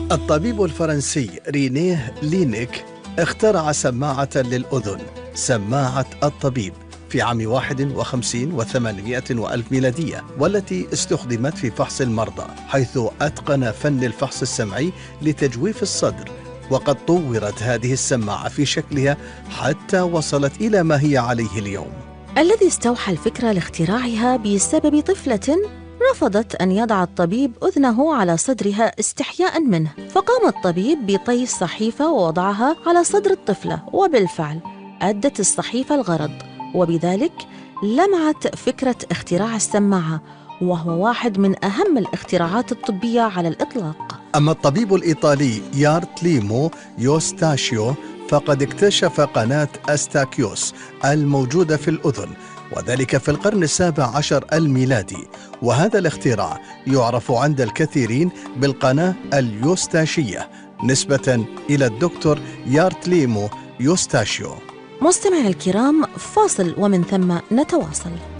الطبيب الفرنسي رينيه لينيك اخترع سماعة للأذن، سماعة الطبيب، في عام 51 و800 وألف ميلادية، والتي استخدمت في فحص المرضى، حيث أتقن فن الفحص السمعي لتجويف الصدر. وقد طورت هذه السماعة في شكلها حتى وصلت إلى ما هي عليه اليوم. الذي استوحى الفكرة لاختراعها بسبب طفلة رفضت أن يضع الطبيب أذنه على صدرها استحياء منه، فقام الطبيب بطي الصحيفة ووضعها على صدر الطفلة، وبالفعل أدت الصحيفة الغرض، وبذلك لمعت فكرة اختراع السماعة، وهو واحد من أهم الاختراعات الطبية على الإطلاق. أما الطبيب الإيطالي يارتليمو يوستاشيو فقد اكتشف قناة أستاكيوس الموجودة في الأذن، وذلك في القرن ال17 الميلادي، وهذا الاختراع يعرف عند الكثيرين بالقناة اليوستاشية نسبة إلى الدكتور يارتليمو يوستاشيو. مستمعي الكرام، فاصل ومن ثم نتواصل.